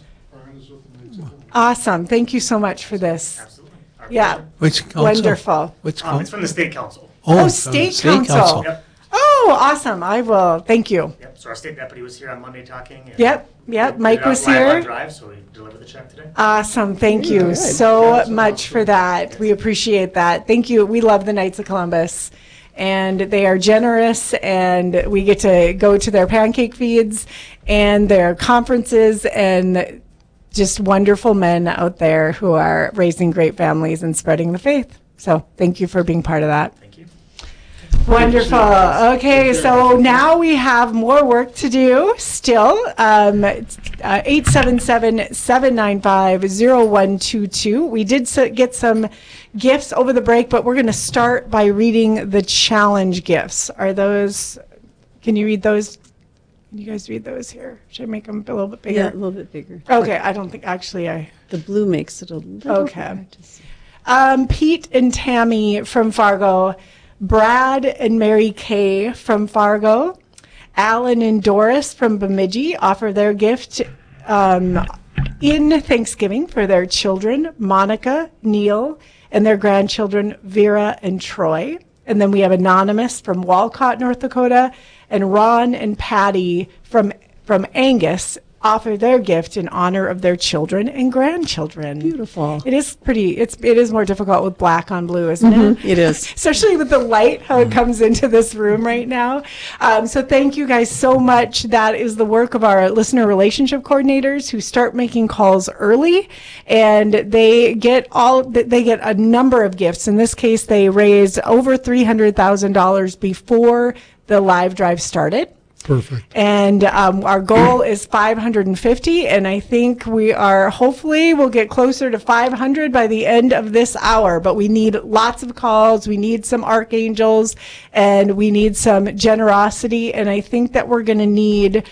Awesome. Thank you so much for this. Absolutely. Yeah. Which council? Wonderful. Which um, it's from the State Council. Oh, oh State, State Council. Council. Yep. Oh, awesome. I will. Thank you. Yep. So our state deputy was here on Monday talking. And yep. Yep. Mike was live here. On drive, so we delivered the check today. Awesome. Thank you Good. so yeah, much for that. We appreciate that. Thank you. We love the Knights of Columbus. And they are generous, and we get to go to their pancake feeds and their conferences, and just wonderful men out there who are raising great families and spreading the faith. So thank you for being part of that. Thank you. Wonderful. Okay, so now we have more work to do still. Um, uh, eight seven seven, seven nine five, zero one two two. We did so get some gifts over the break, but we're going to start by reading the challenge gifts. Are those, can you read those? Can you guys read those here? Should I make them a little bit bigger? Yeah, a little bit bigger. Okay, I don't think, actually I... The blue makes it a little Okay. Um, Pete and Tammy from Fargo, Brad and Mary Kay from Fargo, Alan and Doris from Bemidji offer their gift um, in Thanksgiving for their children, Monica, Neil, and their grandchildren, Vera and Troy. And then we have Anonymous from Walcott, North Dakota, and Ron and Patty from from Angus offer their gift in honor of their children and grandchildren. Beautiful. It is pretty, it's, it is more difficult with black on blue, isn't mm-hmm. it? It is. Especially with the light, how it comes into this room right now. Um, so thank you guys so much. That is the work of our listener relationship coordinators who start making calls early, and they get all, they get a number of gifts. In this case, they raised over three hundred thousand dollars before the live drive started. Perfect. And um, our goal is five hundred fifty, and I think we are, hopefully, we'll get closer to five hundred by the end of this hour. But we need lots of calls, we need some archangels, and we need some generosity. And I think that we're going to need,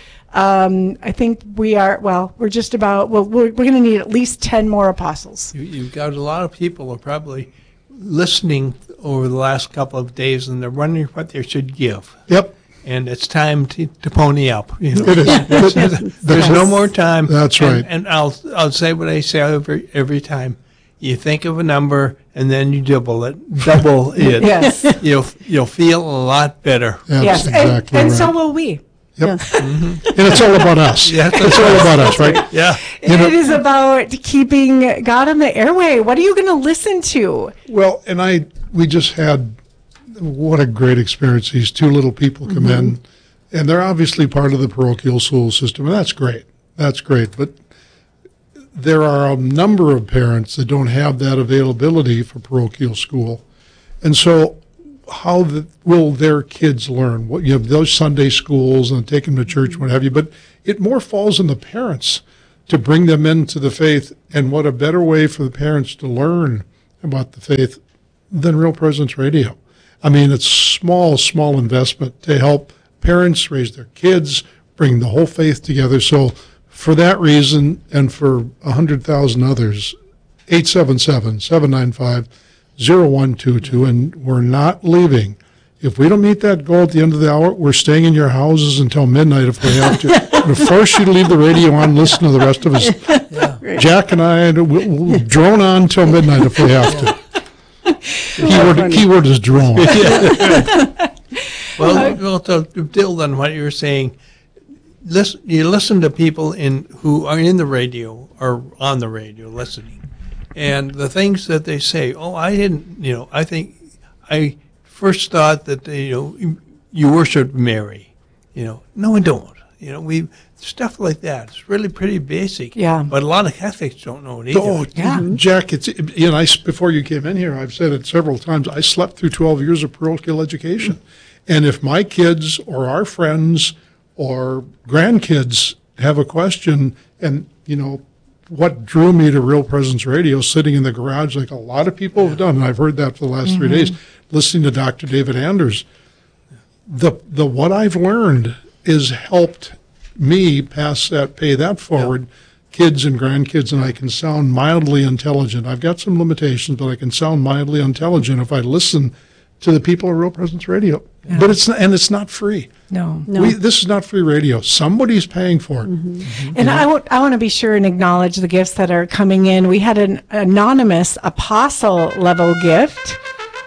um, I think we are, well, we're just about, well, we're, we're going to need at least ten more apostles. You, you've got a lot of people who are probably listening over the last couple of days, and they're wondering what they should give. Yep. And it's time to, to pony up. You know? It is. There's, there's no more time. That's and, right. And I'll I'll say what I say every every time. You think of a number and then you double it. Double it. Yes. You'll you'll feel a lot better. That's yes. Exactly and, and right. so will we. Yep. Yes. And it's all about us. Yeah, that's it's all right. about us, right? Yeah. You know- It is about keeping God on the airway. What are you going to listen to? Well, and I, we just had, what a great experience. These two little people come Mhm. in, and they're obviously part of the parochial school system, and that's great. That's great. But there are a number of parents that don't have that availability for parochial school. And so how the, will their kids learn? What, you have those Sunday schools and take them to church, what have you, but it more falls on the parents to bring them into the faith. And what a better way for the parents to learn about the faith than Real Presence Radio. I mean, it's small, small investment to help parents raise their kids, bring the whole faith together. So for that reason, and for a hundred thousand others, eight seven seven, seven nine five, zero one two two, and we're not leaving. If we don't meet that goal at the end of the hour, we're staying in your houses until midnight if we have to. We'll force you to leave the radio on, listen to the rest of us. Yeah. Jack and I, we'll, we'll drone on until midnight if we have to. Keyword, keyword is drone. Well, well, to to build on what you were saying, listen, you listen to people in who are in the radio or on the radio listening, and the things that they say. Oh, I didn't, you know, I think I first thought that they, you know, you worship Mary. You know, no, I don't. You know, we stuff like that. It's really pretty basic. Yeah. But a lot of Catholics don't know it either. Oh, Jack, it's, you know, I, before you came in here, I've said it several times, I slept through twelve years of parochial education. And if my kids or our friends or grandkids have a question, and, you know, what drew me to Real Presence Radio, sitting in the garage like a lot of people have done, and I've heard that for the last Mm-hmm. three days, listening to Doctor David Anders, the the what I've learned is helped me pass that, pay that forward, kids and grandkids, and I can sound mildly intelligent. I've got some limitations, but I can sound mildly intelligent if I listen to the people at Real Presence Radio. Yeah. But it's not, and it's not free. No. No. We, this is not free radio. Somebody's paying for it. Mm-hmm. And I want I want to be sure and acknowledge the gifts that are coming in. We had an anonymous apostle level gift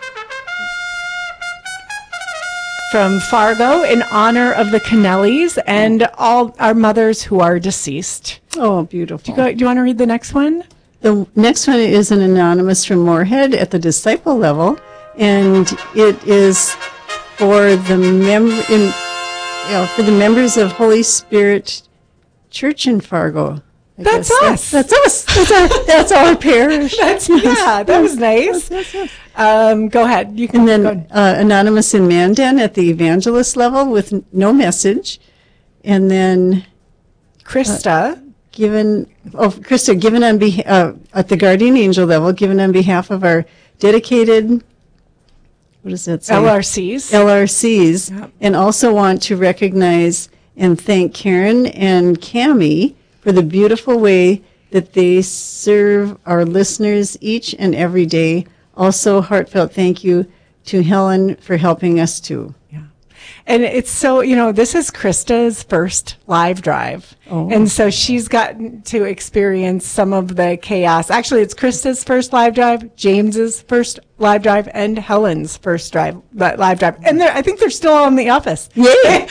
from Fargo in honor of the Kennellys and all our mothers who are deceased. Oh, beautiful. Do you, go, do you want to read the next one? The next one is an anonymous from Moorhead at the disciple level, and it is for the mem- in, you know, for the members of Holy Spirit Church in Fargo. I That's guess. us. That's, that's us. That's our, that's our parish. That's, yeah, that was nice. Yes, yes, yes. Um, go ahead. You can. And then uh, anonymous in Mandan at the evangelist level with n- no message, and then Krista. Uh, given, oh, Krista, given on behalf, uh, at the guardian angel level, given on behalf of our dedicated, what does that say? L R Cs. L R Cs, Yep. and also want to recognize and thank Karen and Cammie for the beautiful way that they serve our listeners each and every day. Also, heartfelt thank you to Helen for helping us too. And it's so, you know, this is Krista's first live drive. Oh. And so she's gotten to experience some of the chaos. Actually, it's Krista's first live drive, James's first live drive, and Helen's first drive, live drive. And they're, I think they're still all in the office. Yay!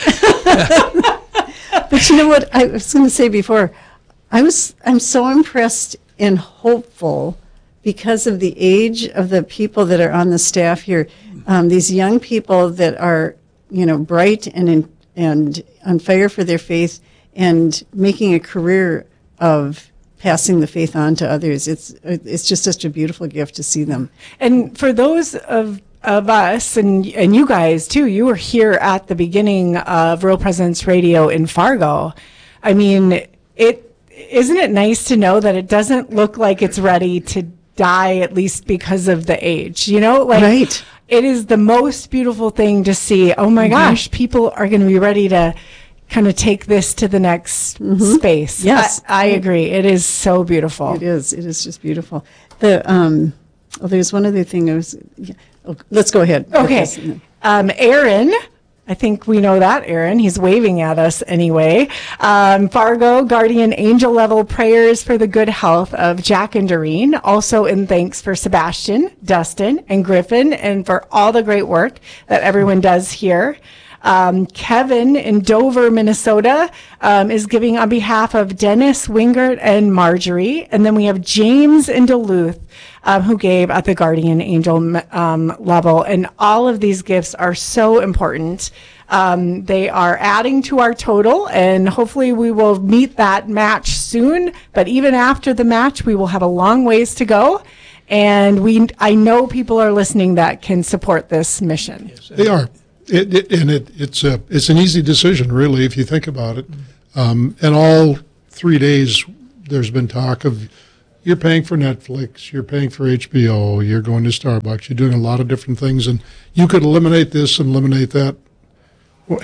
But you know what I was going to say before? I was, I'm so impressed and hopeful because of the age of the people that are on the staff here. Um, these young people that are, you know, bright and in, and on fire for their faith and making a career of passing the faith on to others. It's it's just such a beautiful gift to see them. And for those of of us and and you guys too, you were here at the beginning of Real Presence Radio in Fargo. I mean, it isn't it nice to know that it doesn't look like it's ready to die, at least because of the age, you know, like right. It is the most beautiful thing to see. Oh my mm-hmm. gosh, people are going to be ready to kind of take this to the next mm-hmm. space. Yes, I, I agree. It is so beautiful. It is. It is just beautiful. The um, oh, there's one other thing I was. Yeah. Oh, let's go ahead. Okay, um, Aaron. I think we know that, Aaron. He's waving at us anyway. Um, Fargo, guardian angel level prayers for the good health of Jack and Doreen. Also in thanks for Sebastian, Dustin, and Griffin, and for all the great work that everyone does here. Um, Kevin in Dover, Minnesota, um, is giving on behalf of Dennis Wingert and Marjorie. And then we have James in Duluth, um, who gave at the Guardian Angel um, level. And all of these gifts are so important. Um, they are adding to our total, and hopefully we will meet that match soon. But even after the match, we will have a long ways to go. And we, I know people are listening that can support this mission. Yes, they are. It, it, and it, it's a it's an easy decision, really, if you think about it. Um, and all three days, there's been talk of you're paying for Netflix, you're paying for H B O, you're going to Starbucks, you're doing a lot of different things, and you could eliminate this and eliminate that. Well,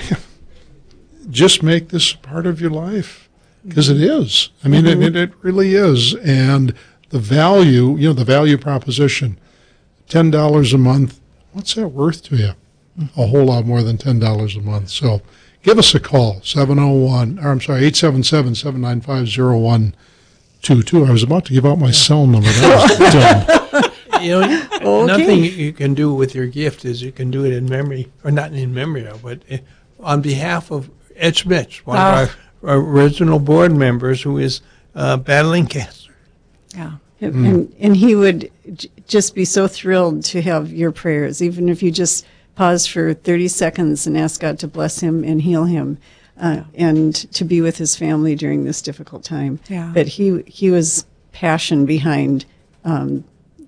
just make this part of your life, because it is. I mean, mm-hmm. it, it really is. And the value, you know, the value proposition, ten dollars a month, what's that worth to you? A whole lot more than ten dollars a month. So give us a call, seven oh one, or I'm sorry, eight seven seven, seven nine five, oh one two two. I was about to give out my cell number. That was dumb. You know, okay. Nothing you can do with your gift is you can do it in memory, or not in memory of, but on behalf of Ed Schmitz, one oh. of our, our original board members who is uh, battling cancer. Yeah. And, mm. and, and he would j- just be so thrilled to have your prayers, even if you just pause for thirty seconds and ask God to bless him and heal him, uh, yeah. and to be with his family during this difficult time. Yeah. But he he was passion behind um,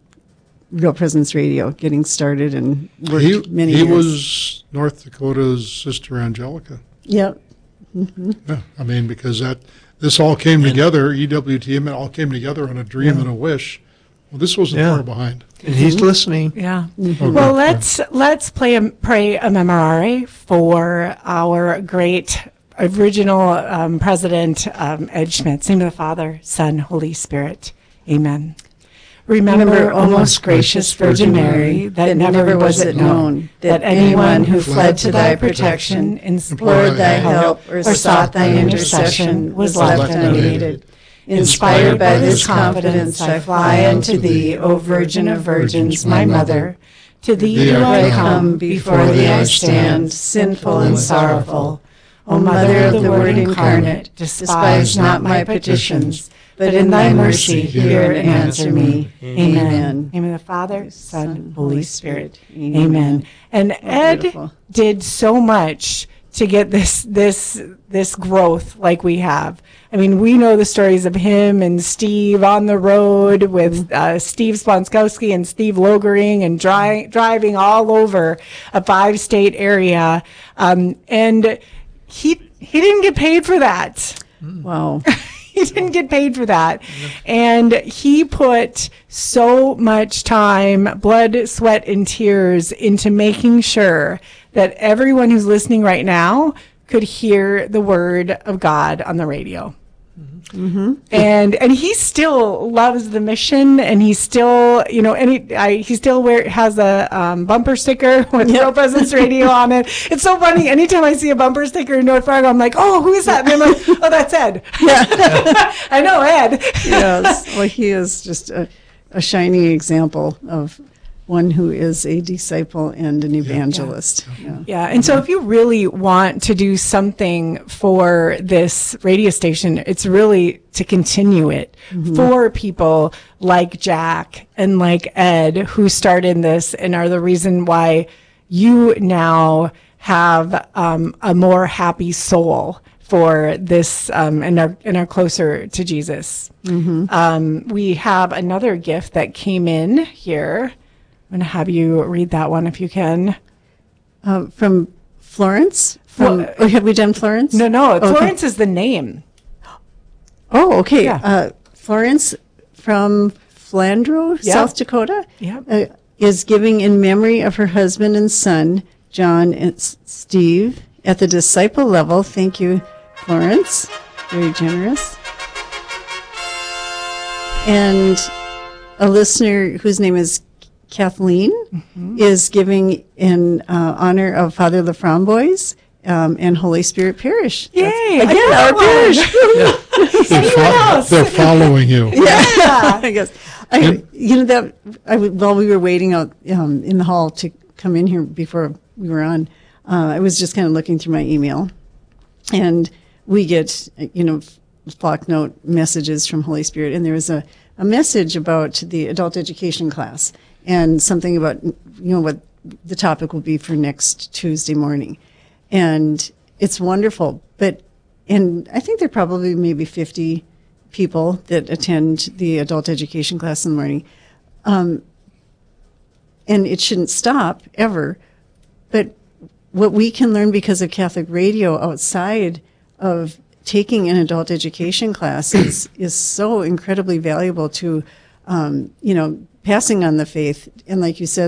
Real Presence Radio getting started and worked he, many he years. He was North Dakota's Sister Angelica. Yep. Mm-hmm. Yeah, I mean, because that this all came and together, E W T M, it all came together on a dream yeah. and a wish. Well, this wasn't yeah. far behind. And he's listening. Yeah. Mm-hmm. Okay. Well, let's let's play a, pray a memorare for our great original um, president, um, Ed Schmitz. In the name of the Father, Son, Holy Spirit. Amen. Remember, Remember, O most gracious Virgin Mary, that, that never was it known that anyone who fled to thy protection, implored thy help, or sought thy intercession was left unaided. Inspired by this confidence, I fly unto thee, O Virgin of Virgins, my Mother. To thee do I come, before thee I stand, sinful and sorrowful. O Mother of the Word incarnate, despise not my petitions, but in thy mercy hear and answer me. Amen. Amen. In the name of the Father, Son, Holy Spirit. Amen. And Ed did so much to get this this this growth like we have. I mean, we know the stories of him and Steve on the road with uh, Steve Sponskowski and Steve Logering and dri- driving all over a five-state area. Um, and he he didn't get paid for that. Wow. He didn't get paid for that. And he put so much time, blood, sweat, and tears into making sure that everyone who's listening right now could hear the word of God on the radio. Mm-hmm. And and he still loves the mission, and he still, you know, any I, he still wear has a um, bumper sticker with yep. Real Presence Radio on it. It's so funny. Anytime I see a bumper sticker in North Fargo, I'm like, oh, who is that? And I'm like, oh, that's Ed. Yeah, I know Ed. Yes, well, he is just a, a shining example of one who is a disciple and an evangelist. Yeah. Yeah. Yeah. And so if you really want to do something for this radio station, it's really to continue it mm-hmm. for people like Jack and like Ed, who started this and are the reason why you now have um, a more happy soul for this um, and are and are closer to Jesus. Mm-hmm. Um, we have another gift that came in here. I'm going to have you read that one if you can. Uh, from Florence? From, well, or have we done Florence? No, no. Okay. Florence is the name. Oh, okay. Yeah. Uh, Florence from Flandreau, yep. South Dakota, yep. uh, is giving in memory of her husband and son, John and S- Steve, at the disciple level. Thank you, Florence. Very generous. And a listener whose name is Kathleen mm-hmm. is giving in uh, honor of Father Laframboise um, and Holy Spirit Parish. Yay! That's, again, our parish. Yeah. they're, fo- they're following you. Yeah, I guess. I, you know that I, while we were waiting out um, in the hall to come in here before we were on, uh, I was just kind of looking through my email, and we get, you know, flock note messages from Holy Spirit, and there was a, a message about the adult education class and something about, you know, what the topic will be for next Tuesday morning. And it's wonderful. But, and I think there are probably maybe fifty people that attend the adult education class in the morning. Um, and it shouldn't stop ever. But what we can learn because of Catholic radio outside of taking an adult education class is, is so incredibly valuable to, um, you know, passing on the faith. And like you said,